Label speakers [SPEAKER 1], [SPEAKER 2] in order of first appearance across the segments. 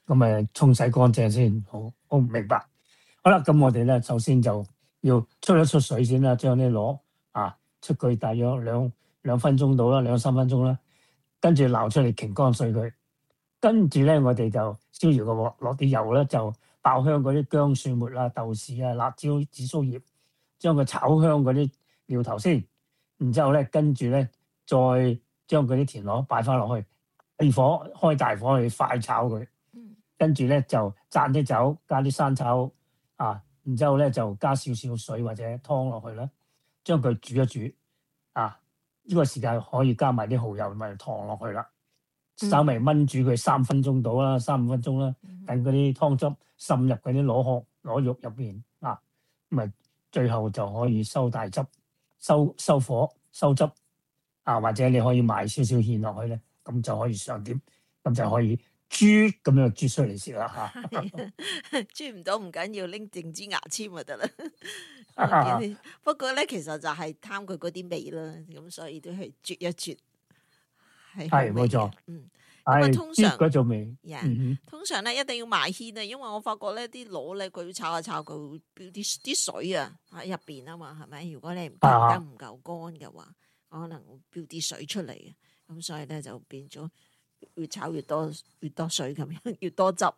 [SPEAKER 1] 咁沖洗乾淨先。好明白。好啦，咁我哋咧首先就要出一出水先啦，將啲螺出佢大約兩分鐘到啦，2-3分鐘啦，跟住撈出嚟擎乾水佢，跟住咧我哋就燒熱個鑊，落啲油咧就爆香嗰啲薑蒜末啊、豆豉啊、辣椒、紫蘇葉，將佢炒香嗰啲料頭先，然之後咧跟住咧再將嗰啲田螺擺翻落去，開大火去快炒佢，跟住咧就灒啲酒，加啲生抽然之後咧就加少少水或者湯落去啦，將佢煮一煮呢個時間可以加埋啲蠔油同埋糖落去啦，稍微燜煮佢3分鐘到啦，3-5分鐘啦，等嗰啲湯汁滲入嗰啲螺肉入邊咁最後就可以收大汁、收火、收汁或者你可以埋少少芡落去咧，咁就可以上碟，咁就可以煮咁樣煮出嚟食啦
[SPEAKER 2] 煮唔到唔緊要，拎定支牙籤就得啦。不過咧，其實就係貪佢嗰啲味啦，咁所以都係啜一啜。
[SPEAKER 1] 係冇錯。
[SPEAKER 2] 咁通常
[SPEAKER 1] 嗰種味，
[SPEAKER 2] 通常咧一定要埋芡啊，因為我發覺咧啲螺咧佢炒下炒佢會飆啲水喺入邊啊嘛，係咪？如果你唔煎得唔夠乾嘅話，可能會飆啲水出嚟嘅，咁所以咧就變咗越炒越多水咁樣，越多汁。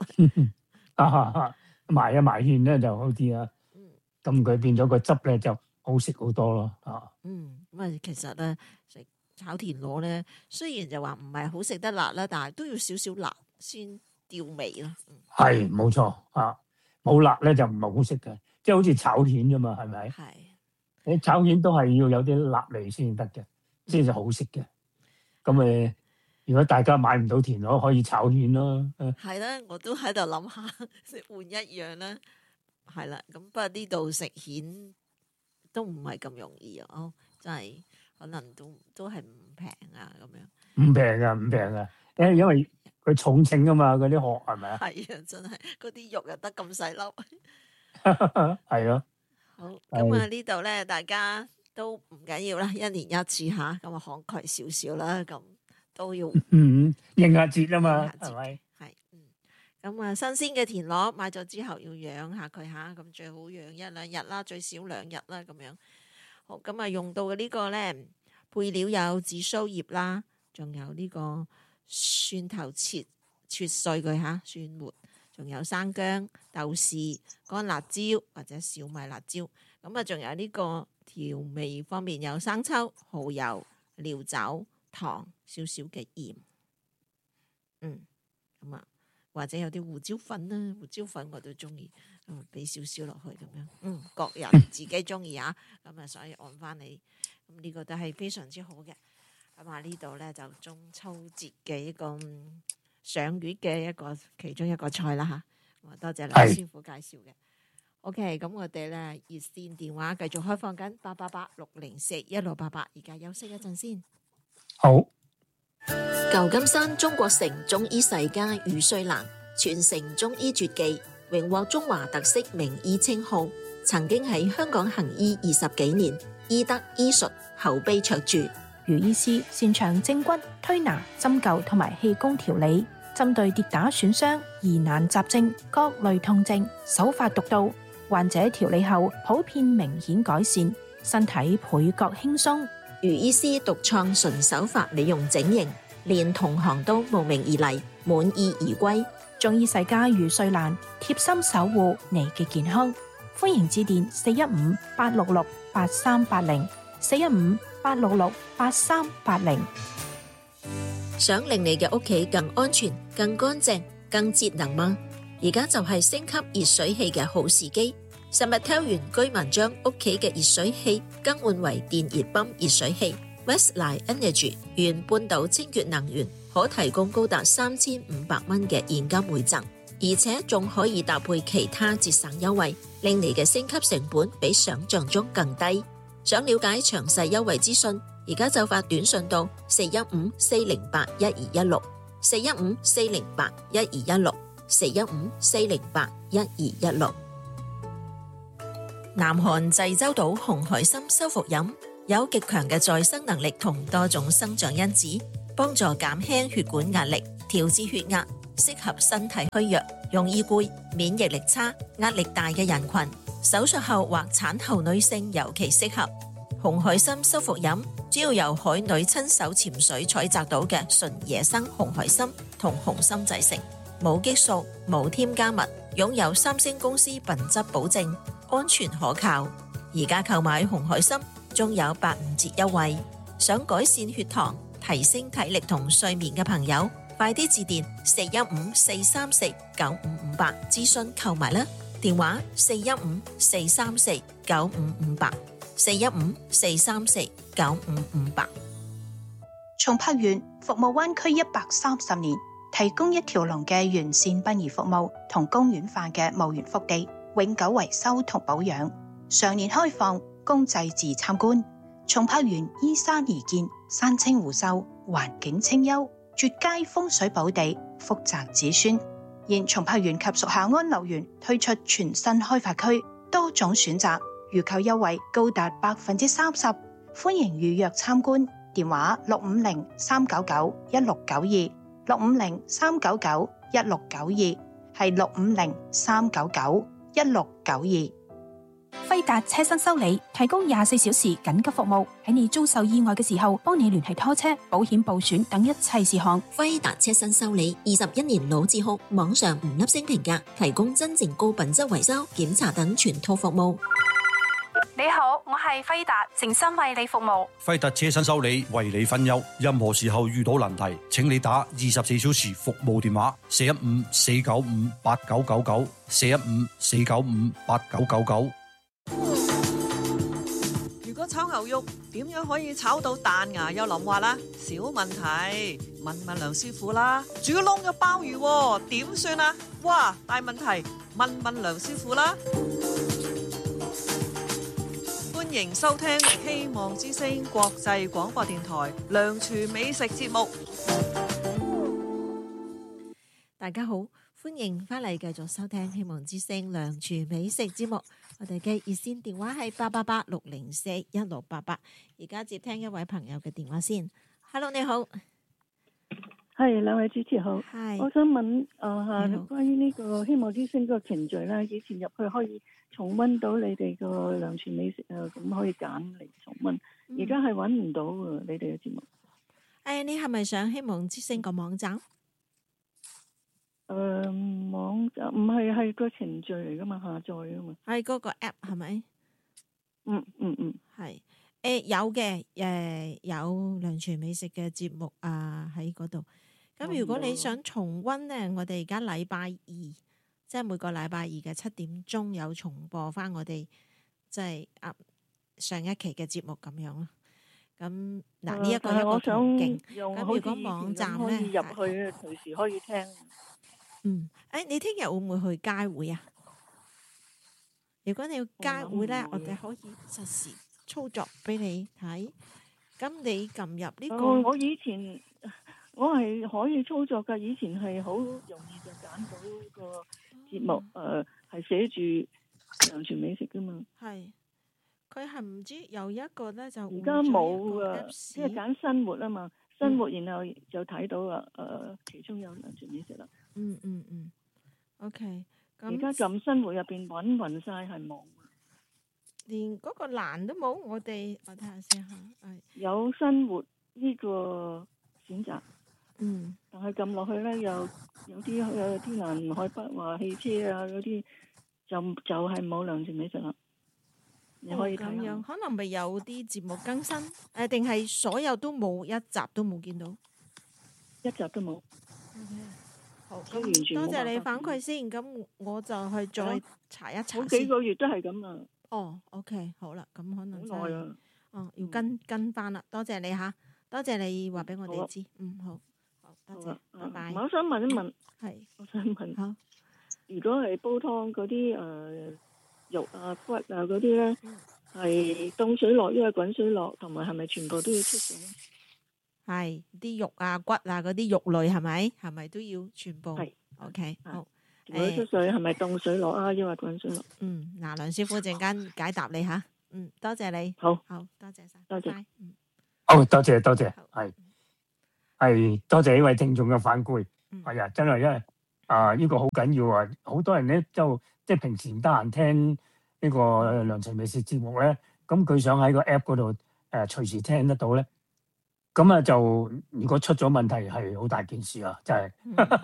[SPEAKER 1] 埋芡咧就好啲啦。咁佢變咗個汁咧就好食好多咯。
[SPEAKER 2] 咁其實咧食炒田螺咧，雖然就話唔係好食得辣啦，但係都要少少辣先調味咯。
[SPEAKER 1] 係冇錯冇辣咧就唔係好食嘅，即係好似炒蜆啫嘛，係咪？係。你炒蜆都係要有啲辣味先得嘅，先至好食嘅。咁如果大家買唔到田螺，可以炒蜆咯。
[SPEAKER 2] 係啦，我都喺度諗下換一樣啦。係啦，咁不過呢度食蜆都唔係咁容易真係可能都係唔平咁樣。唔
[SPEAKER 1] 平啊！因為佢重稱啊嘛，嗰啲殼係咪啊？
[SPEAKER 2] 係啊，真係嗰啲肉又得咁細粒。
[SPEAKER 1] 係咯。
[SPEAKER 2] 好，咁呢度咧，大家都唔緊要啦，一年一次咁慷慨少少啦，咁都要
[SPEAKER 1] 應下節啊嘛，係咪？
[SPEAKER 2] 係。咁新鮮嘅田螺買咗之後要養下佢咁最好養1-2日啦，最少2日啦，咁樣。好，咁用到嘅呢個咧配料有紫蘇葉啦，仲有呢個蒜頭切碎佢蒜末，仲有生薑、豆豉、乾辣椒或者小米辣椒。咁仲有呢個調味方面有生抽、蠔油、料酒、糖、少少嘅鹽。或者有啲胡椒粉啦，胡椒粉我都中意，俾少少落去咁樣。各人自己中意咁所以按翻你，咁呢個都係非常之好嘅。咁呢度咧就中秋節嘅一個賞月嘅其中一個菜啦多謝梁師傅介紹嘅。OK， 咁我哋咧熱線電話繼續開放緊888-604-1688，而家休息一陣先。
[SPEAKER 1] 好。
[SPEAKER 3] 舊金山中國城中醫世家余瑞蘭傳承中醫絕技，榮獲中華特色名醫稱號，曾經喺香港行醫20幾年，醫德醫術口碑卓著。
[SPEAKER 4] 余醫師擅長正骨、推拿、針灸同埋氣功調理，針對跌打損傷、疑難雜症、各類痛症，手法獨到，患者調理後普遍明顯改善，身體倍覺輕鬆。
[SPEAKER 3] 余醫師獨創純手法美容整形，連同行都慕名而嚟，滿意而歸。
[SPEAKER 4] 中醫世家余瑞蘭貼心守護你嘅健康，歡迎致電415-866-8380 415-866-8380。
[SPEAKER 3] 想令你嘅屋企更安全、更乾淨、更節能嗎？而家就係升級熱水器嘅好時機。Summertel 原居民將屋企嘅熱水器更換為電熱泵熱水器 Westline Energy 原半島清潔能源，可提供高達3500蚊嘅現金回贈，而且仲可以搭配其他節省優惠，令你嘅升級成本比想象中更低。想了解詳細優惠資訊，而家就發短信到415-408-1216 415-408-1216 415-408-1216。南韓濟州島紅海參修復飲有極強嘅再生能力同多種生長因子，幫助減輕血管壓力、調節血壓， 適合身體虛弱、容易攰、免疫力差、壓力大嘅人群，手術後或產後女性尤其適合。紅海參修復飲主要由海女親手潛水採摘到嘅純野生紅海參同紅參製成，冇激素、冇添加物，擁有3星公司品質保證，安全可靠。而家購買紅海參仲有85折優惠，想改善血糖、提升體力同睡眠嘅朋友，快啲致電415-434-9558諮詢購買啦！電話415-434-9558，415-434-9558。
[SPEAKER 4] 松柏園服務灣區130年，提供一條龍嘅完善殯儀服務同公園化嘅墓園福地，永久維修同保養，常年開放供祭祀參觀。松柏園依山而建，山清湖秀，環境清幽，絕佳風水寶地，福澤子孫。現松柏園及屬下安樂園推出全新開發區，多種選擇，預購優惠高達30%，歡迎預約參觀。電話650-399-1692，650-399-1692，係650-399-1692。 輝達車身修理提供24小時緊急服務，喺你遭受意外嘅時候，幫你聯繫拖車、保險報損等一切事項。
[SPEAKER 3] 輝達車身修理21年老字號，網上5粒星評價，提供真正高品質維修、檢查等全套服務。
[SPEAKER 4] 你好，我係輝達，誠心為你服務。
[SPEAKER 5] 輝達車身修理為你分憂，任何時候遇到難題，請你打24小時服務電話415-495-8999，415-495-8999。
[SPEAKER 6] 如果炒牛肉點樣可以炒到彈牙又腍滑啦？小問題，問問梁師傅啦。煮燶咗鮑魚點算啊？哇，大問題，問問梁師傅啦。歡迎收聽希望之聲國際廣播電台梁廚美食節目。
[SPEAKER 2] 大家好，歡迎翻嚟繼續收聽希望之聲梁廚美食節目。我哋嘅熱線電話係888-604-1688。而家接聽一位朋友嘅電話先。Hello， 你好。
[SPEAKER 7] 係，兩位主持好。
[SPEAKER 2] 係。
[SPEAKER 7] 我想問關於呢個希望之聲個程序咧，以前入去可以重溫到你哋個梁廚美食啊，咁可以揀嚟重溫。而家係揾唔到喎，你哋嘅節目。
[SPEAKER 2] 你係咪上希望之聲個網站？
[SPEAKER 7] 網站唔係個程序嚟噶嘛，下載噶嘛。
[SPEAKER 2] 係嗰個 app 係咪？係。有嘅，有梁廚美食嘅節目啊喺嗰度。咁如果你想重溫咧，我哋而家禮拜二，即係每個禮拜二嘅7點鐘有重播翻我哋即係上一期嘅節目咁樣咯。咁嗱呢一個途徑。咁如果網站咧，
[SPEAKER 7] 可以入去隨時可以聽。
[SPEAKER 2] 你聽日會唔會去街會啊？如果你要街會咧，我哋可以實時操作俾你睇。咁你撳入呢個，
[SPEAKER 7] 我以前我係可以操作噶，以前係好容易就揀到個節目，係寫住梁廚美食噶嘛。係，
[SPEAKER 2] 佢係唔知有一個咧就
[SPEAKER 7] 而家冇啊，即係揀生活啊嘛，生活然後就睇到啦，其中有梁廚美食啦。
[SPEAKER 2] OK。
[SPEAKER 7] 而家咁生活入邊揾勻晒係冇，
[SPEAKER 2] 連嗰個欄都冇。我睇下先嚇，
[SPEAKER 7] 有生活呢個選擇，但係撳落去咧，有啲天南海北話汽車啊嗰啲，就係冇梁廚美食啦。你可以睇下，
[SPEAKER 2] 可能咪有啲節目更新，定係所有都冇，一集都冇見到，
[SPEAKER 7] 一集都冇。
[SPEAKER 2] 好，咁多謝你反饋先，咁我就去再查一查。
[SPEAKER 7] 好幾個月都係咁啦。
[SPEAKER 2] OK， 好啦，咁可能
[SPEAKER 7] 好耐啊。
[SPEAKER 2] 要跟翻啦。多謝你嚇，多謝你話俾我哋知。好，多謝，拜拜。
[SPEAKER 7] 我想問一問，我想問，如果係煲湯嗰啲肉啊骨啊嗰啲咧，係凍水落，因為滾水落，同埋係咪全部都要出水？
[SPEAKER 2] 係啲肉啊骨啊嗰啲肉類係咪都要全部？係 OK 好。
[SPEAKER 7] 全部出水係咪凍水落啊？因為滾水落。
[SPEAKER 2] 嗱，梁師傅陣間解答你吓。多謝你。好，多謝晒。多謝。
[SPEAKER 1] 好，多謝，係多謝呢位聽眾嘅反饋。 係啊，真係因為呢個好緊要啊！好多人咧就即係平時唔得閒聽呢個良辰美食節目咧，咁佢想喺個 app 嗰度隨時聽得到咧，咁啊就如果出咗問題係好大件事啊，真係。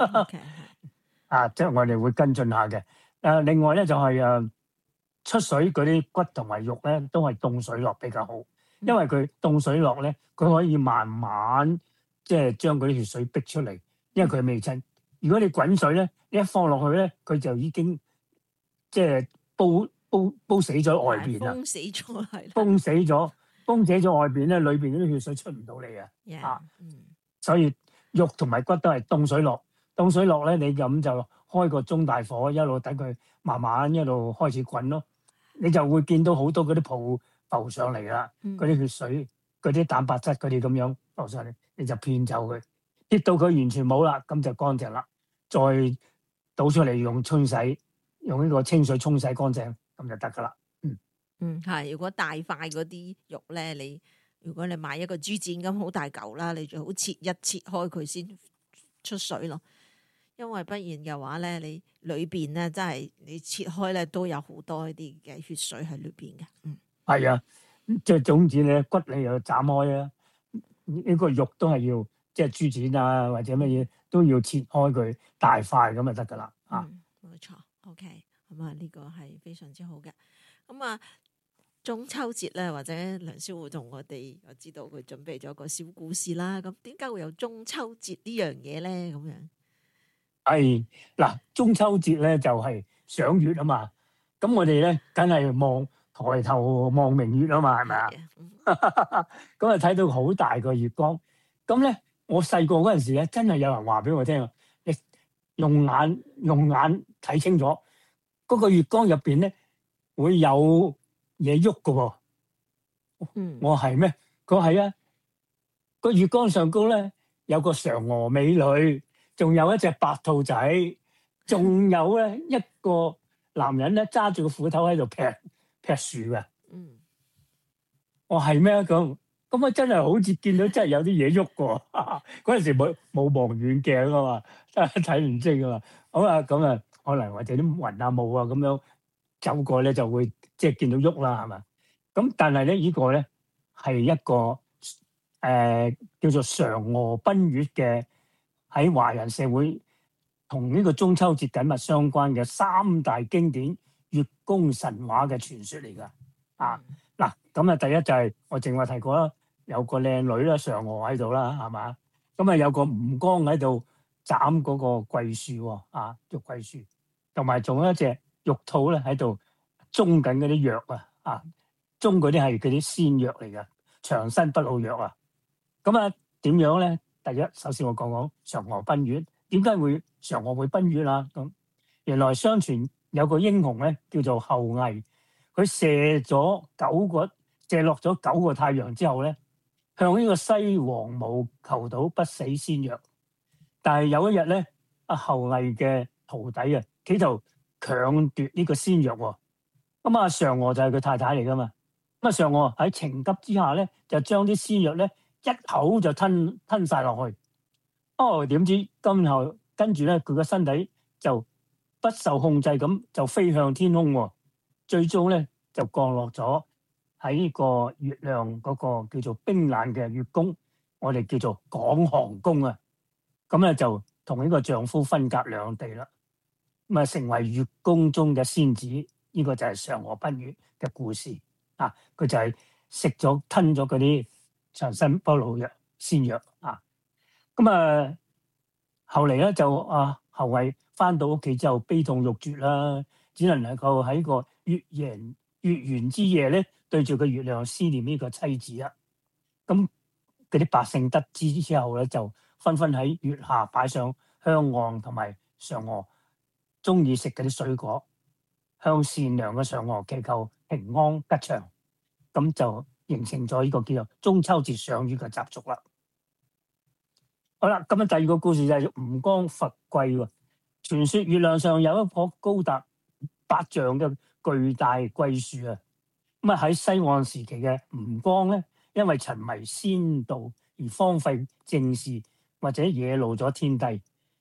[SPEAKER 1] 即係我哋會跟進下嘅。另外咧就係出水嗰啲骨同埋肉咧，都係凍水落比較好，因為佢凍水落咧，佢可以慢慢即係將嗰啲血水逼出嚟，因為佢未浸。如果你滾水咧，你一放落去咧，佢就已經即係煲死咗外邊啦，
[SPEAKER 2] 封死咗係，
[SPEAKER 1] 封死咗外邊咧，裏邊嗰啲血水出唔到嚟啊！所以肉同埋骨都係凍水落，凍水落咧，你咁就開個中大火，一路等佢慢慢一路開始滾咯，你就會見到好多嗰啲泡浮上嚟啦，嗰啲血水、嗰啲蛋白質嗰啲咁樣浮上嚟，你就騙走佢。跌到佢完全冇啦，咁就乾淨啦。再倒出嚟用沖洗，用呢個清水沖洗乾淨，咁就得噶啦。
[SPEAKER 2] 係。如果大塊嗰啲肉咧，如果你買一個豬展咁好大嚿啦，你最好切開佢先出水咯。因為不然嘅話咧，你裏邊咧真係你切開咧都有好多啲嘅血水喺裏邊嘅。
[SPEAKER 1] 係啊，即係總之咧，骨你又斬開啊，呢個肉都係要。即係豬展啊，或者乜嘢都要切開佢大塊咁就得噶啦。
[SPEAKER 2] 冇錯。OK， 咁啊呢個係非常之好嘅。咁啊中秋節咧，或者梁師傅同我哋又知道佢準備咗個小故事啦。咁點解會有中秋節呢樣嘢咧？咁樣
[SPEAKER 1] 係嗱，中秋節咧就係賞月啊嘛。咁我哋咧梗係抬頭望明月啊嘛，係咪啊？咁啊睇到好大個月光，咁咧。我細個嗰陣時咧，真係有人話俾我聽啊！你用眼睇清楚，嗰個月光入邊咧會有嘢喐噶喎。我話係咩？佢話係啊，個月光上高咧有個嫦娥美女，仲有一隻白兔仔，仲有咧一個男人咧揸住個斧頭喺度劈樹嘅。我話係咩咁啊，真係好似見到真係有啲嘢喐嘅喎。嗰陣時冇望遠鏡啊嘛，真係睇唔清啊嘛。好啦，咁啊，可能或者啲雲啊霧啊咁樣走過咧，就會即係見到喐啦，係嘛？咁但係咧，呢個咧係一個叫做嫦娥奔月嘅，喺華人社會同呢個中秋節緊密相關嘅3大經典月宮神話嘅傳說嚟㗎。嗱，咁啊，第一就係我正話提過啦，有個靚女啦，嫦娥喺度啦，係嘛？咁啊，有個吳剛喺度斬嗰個桂樹喎，玉桂樹，同埋仲有一隻玉兔咧喺度種緊嗰啲藥種嗰啲係嗰啲仙藥嚟㗎，長生不老藥啊！咁啊，點樣咧？第一，首先我講講嫦娥奔月，點解嫦娥會奔月啊？咁原來相傳有個英雄咧，叫做后羿。佢射落咗9個太陽之後咧，向呢個西王母求到不死仙藥。但係有一日咧，后羿嘅徒弟企圖強奪呢個仙藥喎。咁嫦娥就係佢太太嚟噶嘛。咁嫦娥喺情急之下咧，就將啲仙藥咧一口就吞晒落去。點知跟住咧，佢個身體就不受控制咁就飛向天空喎。最終咧就降落咗喺呢個月亮嗰個叫做冰冷嘅月宮，我哋叫做廣寒宮啊。咁咧就同呢個丈夫分隔兩地啦。咁成為月宮中嘅仙子，呢個就係嫦娥奔月嘅故事啊。佢就係吞咗嗰啲長生不老藥仙藥啊。咁後嚟咧就后羿翻到屋企之後悲痛欲絕啦，只能夠喺個月圓之夜咧，對住個月亮思念呢個妻子啦。咁嗰啲百姓得知之後咧，就紛紛喺月下擺上香案同埋嫦娥中意食嗰啲水果，向善良嘅嫦娥祈求平安吉祥。咁就形成咗呢個叫做中秋節賞月嘅習俗啦。好啦，咁第二個故事就係吳剛伐桂喎。傳說月亮上有一棵高達8丈嘅巨大桂樹啊。咁喺西漢時期嘅吳剛咧，因為沉迷仙道而荒廢政事或者惹怒咗天帝，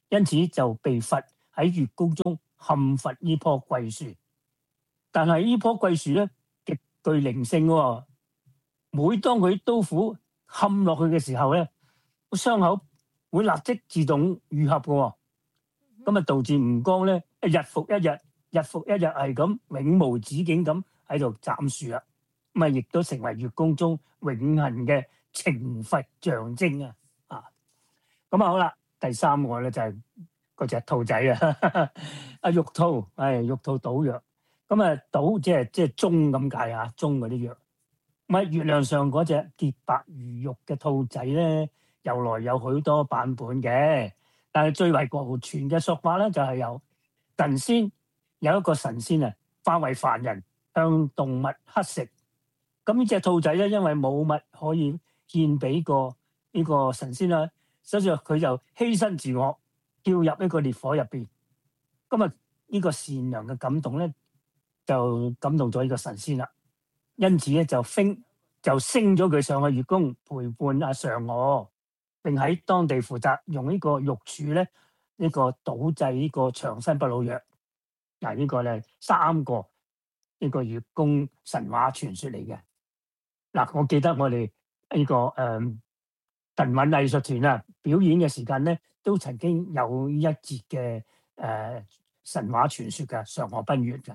[SPEAKER 1] 因此就被罰喺月宮中陷伐呢棵桂樹。但係呢棵桂樹咧極具靈性喎，每當佢刀斧冚落去嘅時候咧，個傷口會立即自動愈合嘅喎。咁啊導致吳剛咧日復一日係咁永無止境咁喺度斬樹啦。咁啊亦都成為月宮中永恆嘅懲罰象徵啊！咁啊好啦，第三個咧就係嗰隻兔仔啊，阿玉兔，玉兔搗藥。咁啊搗即係鐘咁解啊，鐘嗰啲藥。咁喺月亮上嗰隻潔白如玉嘅兔仔咧，由來有許多版本嘅，但係最為流傳嘅說法咧就係有神仙有一個神仙啊，化為凡人向動物乞食。咁呢隻兔仔咧，因為冇物可以獻俾呢個神仙啦，所以佢就犧牲自我，跳入一個烈火入邊。咁啊，呢個善良嘅感動咧，就感動咗呢個神仙啦。因此咧，就升咗佢上去月宮陪伴阿嫦娥，並喺當地負責用呢個玉柱咧，呢個搗製呢個長生不老藥。嗱，呢個咧3個呢個月宮神話傳說嚟嘅。嗱，我記得我哋呢個神韻藝術團啊，表演嘅時間咧，都曾經有一節嘅神話傳說嘅嫦娥奔月嘅。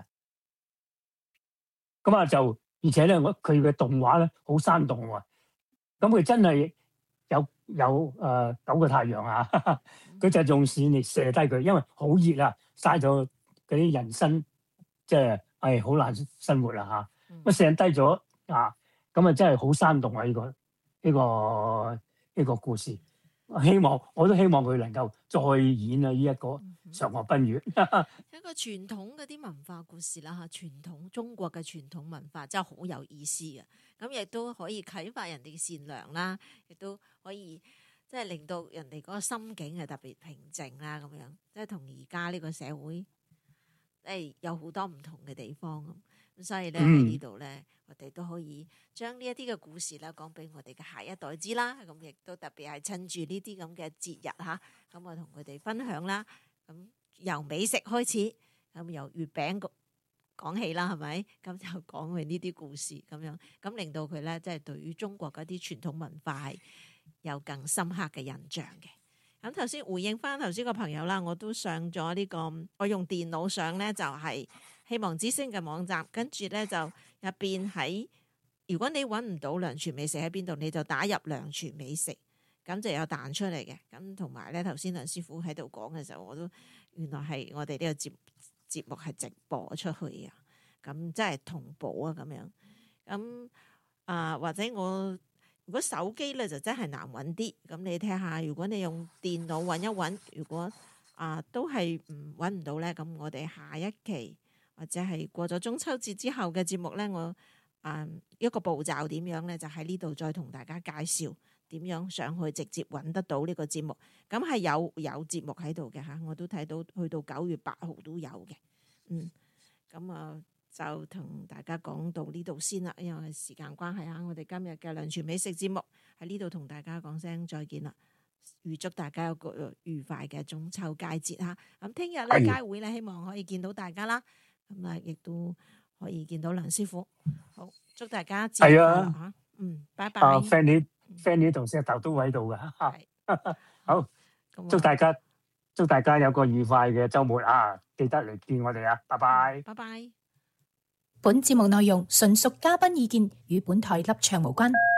[SPEAKER 1] 咁啊而且咧，佢嘅動畫咧好生動喎。咁佢真係有9個太陽啊！佢就用線嚟射低佢，因為好熱啊，曬咗嗰啲人生，即係好難生活啦嚇。咁射低咗啊！咁啊，真係好生動啊！呢個故事，我都希望佢能夠再演啊！呢一個嫦娥奔月，
[SPEAKER 2] 一個傳統嗰啲文化故事啦嚇，傳統中國嘅傳統文化真係好有意思嘅。咁亦都可以啟發人哋嘅善良啦，亦都可以即係令到人哋嗰個心境係特別平靜啦，咁樣即係同而家呢個社會有好多唔同嘅地方咁，所以咧喺呢度咧，我哋都可以將呢一啲嘅故事咧講俾我哋嘅下一代知啦。咁亦都特別係趁住呢啲咁嘅節日嚇，咁我同佢哋分享啦。咁由美食開始，咁由月餅講起啦，係咪？咁就講佢呢啲故事咁樣，咁令到佢咧即係對於中國嗰啲傳統文化係有更深刻嘅印象嘅。咁頭先回應翻頭先個朋友啦，我都上咗呢個，我用電腦上咧就係希望之星嘅網站，跟住咧就入邊喺，如果你揾唔到良傳美食喺邊度，你就打入良傳美食，咁就有彈出嚟嘅。咁同埋咧頭先梁師傅喺度講嘅時候，我都原來係我哋呢個節目係直播出去啊，咁即係同步啊咁樣。咁或者我如果手機咧就真係難揾啲，咁你睇下，如果你用電腦揾一揾，如果都係揾唔到咧，咁我哋下一期或者係過咗中秋節之後嘅節目咧，我一個步驟點樣咧，就喺呢度再同大家介紹點樣上去直接揾得到呢個節目。咁係有節目喺度嘅嚇，我都睇到去到9月8號都有嘅。咁就同大家講到呢度先啦，因為時間關係嚇，我哋今日嘅良傳美食節目喺呢度同大家講聲再見啦，預祝大家有個愉快嘅中秋佳節嚇。咁聽日咧街會咧，希望可以見到大家啦，咁亦都可以見到梁師傅。好，祝大家節日快樂嚇。拜拜。
[SPEAKER 1] Fanny 同石頭都喺度㗎嚇。好，祝大家有個愉快嘅週末啊！記得嚟見我哋啊！拜拜。
[SPEAKER 2] 拜拜。
[SPEAKER 4] 本節目內容純屬嘉賓意見，與本台立場無關。